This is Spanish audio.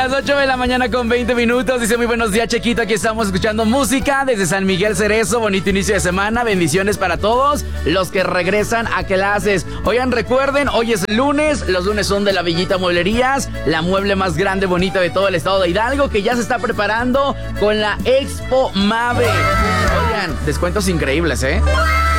Las 8 de la mañana con 20 minutos. Dice muy buenos días, Chequito. Aquí estamos escuchando música desde San Miguel Cerezo. Bonito inicio de semana. Bendiciones para todos los que regresan a clases. Oigan, recuerden, hoy es lunes. Los lunes son de la Villita Mueblerías, la mueble más grande, bonita de todo el estado de Hidalgo, que ya se está preparando con la Expo Mave. Oigan, descuentos increíbles, ¿eh?